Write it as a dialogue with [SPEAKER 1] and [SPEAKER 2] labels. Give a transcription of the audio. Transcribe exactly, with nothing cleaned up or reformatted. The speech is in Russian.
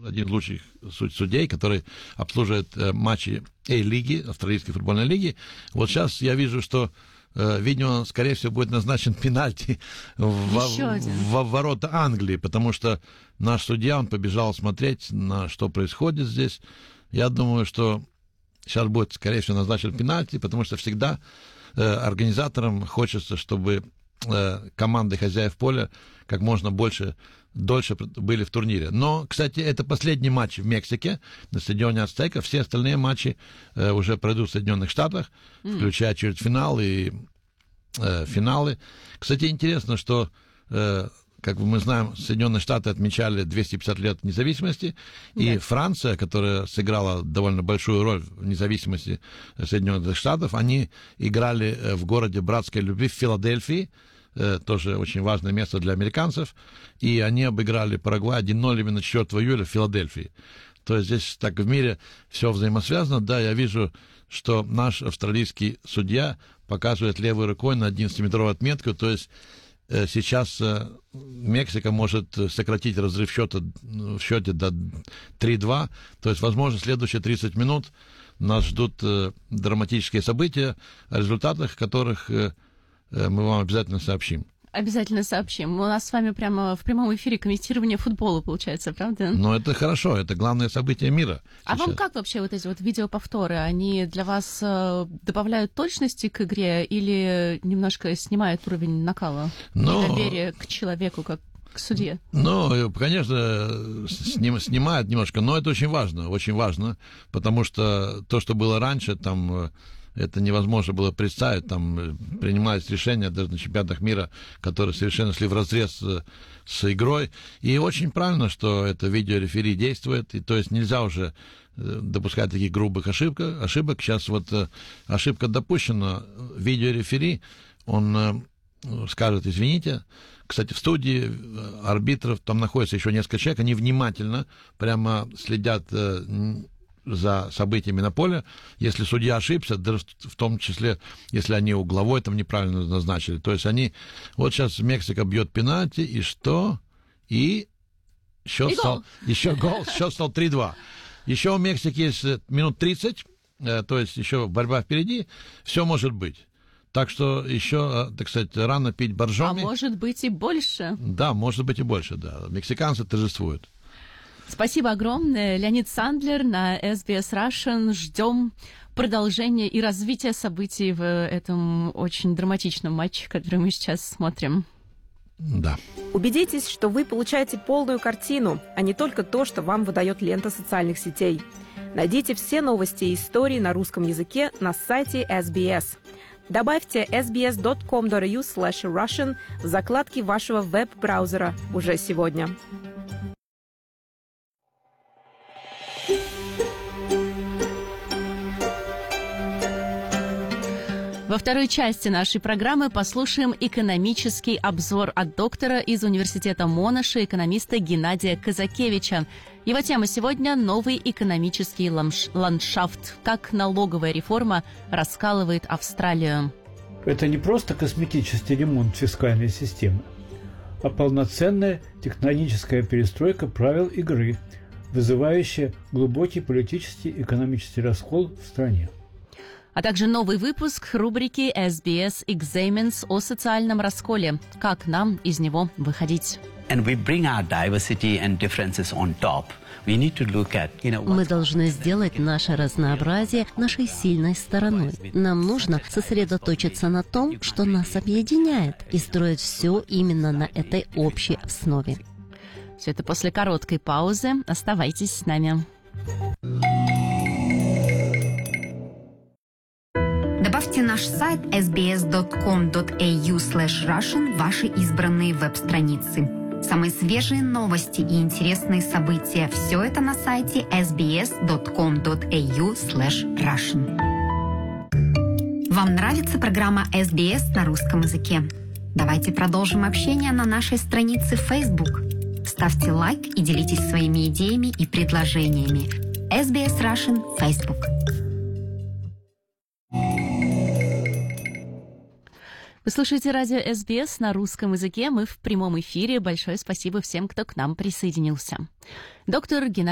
[SPEAKER 1] один из лучших судей, который обслуживает матчи A-лиги, австралийской футбольной лиги. Вот сейчас я вижу, что, видимо, скорее всего, будет назначен пенальти в, в, в ворота Англии, потому что наш судья, он побежал смотреть, на что происходит здесь. Я думаю, что сейчас будет, скорее всего, назначен пенальти, потому что всегда э, организаторам хочется, чтобы э, команды хозяев поля как можно больше, дольше были в турнире. Но, кстати, это последний матч в Мексике на стадионе Ацтека. Все остальные матчи э, уже пройдут в Соединенных Штатах, mm. включая четвертьфинал и э, финалы. Кстати, интересно, что... Э, Как мы знаем, Соединенные Штаты отмечали двести пятьдесят лет независимости, и да. Франция, которая сыграла довольно большую роль в независимости Соединенных Штатов, они играли в городе братской любви в Филадельфии, тоже очень важное место для американцев, и они обыграли Парагвай один ноль именно четвёртого июля в Филадельфии. То есть здесь так в мире все взаимосвязано. Да, я вижу, что наш австралийский судья показывает левой рукой на одиннадцатиметровую отметку, то есть сейчас Мексика может сократить разрыв счета в счете до три-два. То есть, возможно, следующие тридцать минут нас ждут драматические события, о результатах которых мы вам обязательно сообщим.
[SPEAKER 2] Обязательно сообщим. У нас с вами прямо в прямом эфире комментирование футбола получается, правда?
[SPEAKER 1] Ну, это хорошо, это главное событие мира.
[SPEAKER 2] А сейчас. Вам как вообще вот эти вот видеоповторы? Они для вас э, добавляют точности к игре или немножко снимают уровень накала? Но... Доверие к человеку, как к судье?
[SPEAKER 1] Ну, конечно, сним, снимают немножко, но это очень важно, очень важно, потому что то, что было раньше, там... Это невозможно было представить, там принимались решения даже на чемпионатах мира, которые совершенно шли вразрез с игрой. И очень правильно, что это видеорефери действует, и то есть нельзя уже допускать таких грубых ошибок. ошибок. Сейчас вот ошибка допущена, видеорефери, он скажет, извините. Кстати, в студии арбитров там находится еще несколько человек, они внимательно прямо следят за событиями на поле. Если судья ошибся, даже в том числе, если они угловой там неправильно назначили. То есть они... Вот сейчас Мексика бьет пенальти, и что? И счет и стал... Гол. Еще гол, счет стал три-два. Еще у Мексики есть минут тридцать, то есть еще борьба впереди. Все может быть. Так что еще, так сказать, рано пить боржоми.
[SPEAKER 2] А может быть и больше.
[SPEAKER 1] Да, может быть и больше, да. Мексиканцы торжествуют.
[SPEAKER 2] Спасибо огромное. Леонид Сандлер на эс би эс Russian. Ждем продолжения и развития событий в этом очень драматичном матче, который мы сейчас смотрим.
[SPEAKER 1] Да.
[SPEAKER 3] Убедитесь, что вы получаете полную картину, а не только то, что вам выдает лента социальных сетей. Найдите все новости и истории на русском языке на сайте эс би эс. Добавьте эс би эс точка ком точка эй ю слэш Russian в закладке вашего веб-браузера уже сегодня.
[SPEAKER 2] Во второй части нашей программы послушаем экономический обзор от доктора из университета Монаши, экономиста Геннадия Казакевича. Его тема сегодня – новый экономический ландшафт. Как налоговая реформа раскалывает Австралию.
[SPEAKER 4] Это не просто косметический ремонт фискальной системы, а полноценная технологическая перестройка правил игры, вызывающая глубокий политический и экономический раскол в стране.
[SPEAKER 2] А также новый выпуск рубрики эс би эс Examines о социальном расколе. Как нам из него выходить?
[SPEAKER 5] Мы
[SPEAKER 6] должны сделать наше разнообразие нашей сильной стороной. Нам нужно сосредоточиться на том, что нас объединяет, и строить все именно на этой общей основе.
[SPEAKER 2] Все это после короткой паузы. Оставайтесь с нами.
[SPEAKER 7] Добавьте наш сайт эс би эс точка ком точка эй ю слэш Russian в ваши избранные веб-страницы. Самые свежие новости и интересные события – все это на сайте эс би эс точка ком точка эй ю слэш Russian. Вам нравится программа эс би эс на русском языке? Давайте продолжим общение на нашей странице Facebook. Ставьте лайк и делитесь своими идеями и предложениями. эс би эс Russian Facebook.
[SPEAKER 2] Вы слушаете радио эс би эс на русском языке. Мы в прямом эфире. Большое спасибо всем, кто к нам присоединился. Доктор Геннадий